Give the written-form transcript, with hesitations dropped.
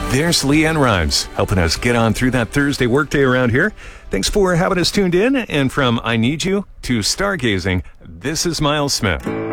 There's Leanne Rhymes helping us get on through that Thursday workday around here. Thanks for having us tuned in. And from I Need You to Stargazing, this is Miles Smith.